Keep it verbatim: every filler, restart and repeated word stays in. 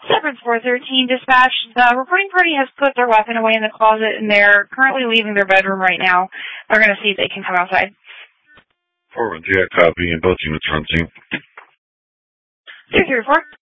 seven four one three dispatch. The reporting party has put their weapon away in the closet, and they're currently leaving their bedroom right now. They're going to see if they can come outside. four one three, I copy, and both units run team. two three four.